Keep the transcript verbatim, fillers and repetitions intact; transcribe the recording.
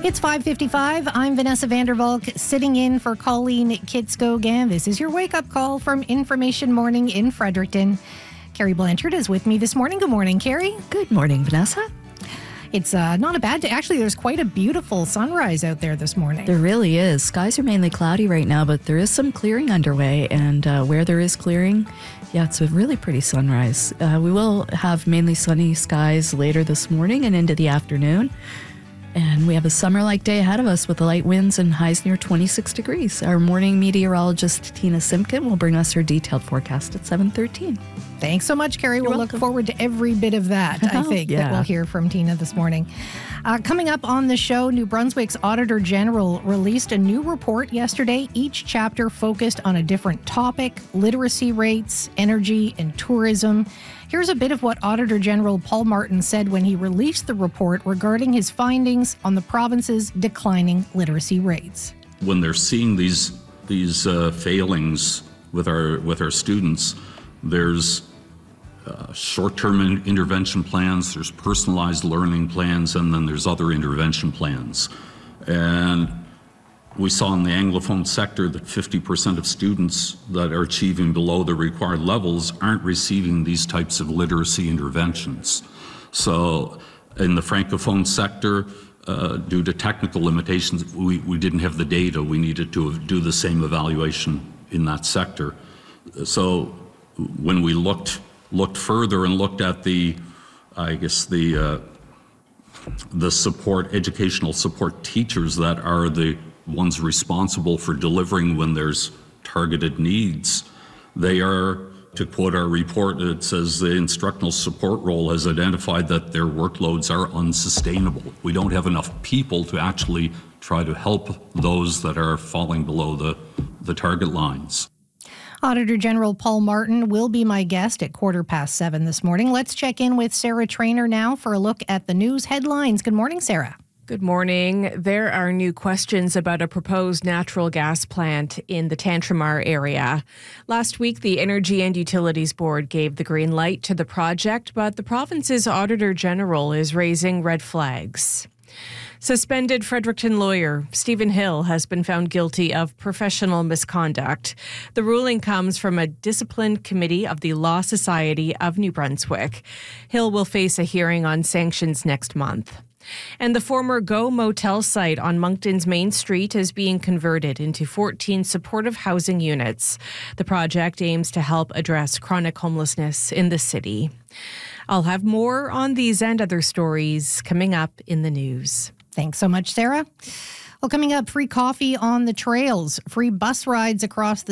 It's five fifty-five. I'm Vanessa Vandervalk, sitting in for Colleen Kitsko-Gan. This is your wake-up call from Information Morning in Fredericton. Carrie Blanchard is with me this morning. Good morning, Carrie. Good morning, Vanessa. It's uh, not a bad day. Actually, there's quite a beautiful sunrise out there this morning. There really is. Skies are mainly cloudy right now, but there is some clearing underway. And uh, where there is clearing, yeah, it's a really pretty sunrise. Uh, we will have mainly sunny skies later this morning and into the afternoon. And we have a summer-like day ahead of us with the light winds and highs near twenty-six degrees. Our morning meteorologist, Tina Simpkin, will bring us her detailed forecast at seven thirteen. Thanks so much, Carrie. You're we'll welcome. look forward to every bit of that, I think, yeah. that we'll hear from Tina this morning. Uh, coming up on the show, New Brunswick's Auditor General released a new report yesterday. Each chapter focused on a different topic: literacy rates, energy, and tourism. Here's a bit of what Auditor General Paul Martin said when he released the report regarding his findings on the province's declining literacy rates. When they're seeing these these uh, failings with our with our students, there's uh, short-term in- intervention plans, there's personalized learning plans, and then there's other intervention plans. And we saw in the Anglophone sector that fifty percent of students that are achieving below the required levels aren't receiving these types of literacy interventions. So in the Francophone sector, uh, due to technical limitations, we, we didn't have the data. We needed to do the same evaluation in that sector. So when we looked looked further and looked at the, I guess the uh, the support, educational support teachers that are the ones responsible for delivering when there's targeted needs, they are, to quote our report, it says the instructional support role has identified that their workloads are unsustainable. We don't have enough people to actually try to help those that are falling below the, the target lines. Auditor General Paul Martin will be my guest at quarter past seven this morning. Let's check in with Sarah Trainer now for a look at the news headlines. Good morning, Sarah. Good morning. There are new questions about a proposed natural gas plant in the Tantramar area. Last week, the Energy and Utilities Board gave the green light to the project, but the province's Auditor General is raising red flags. Suspended Fredericton lawyer Stephen Hill has been found guilty of professional misconduct. The ruling comes from a disciplined committee of the Law Society of New Brunswick. Hill will face a hearing on sanctions next month. And the former Go Motel site on Moncton's Main Street is being converted into fourteen supportive housing units. The project aims to help address chronic homelessness in the city. I'll have more on these and other stories coming up in the news. Thanks so much, Sarah. Well, coming up, free coffee on the trails, free bus rides across the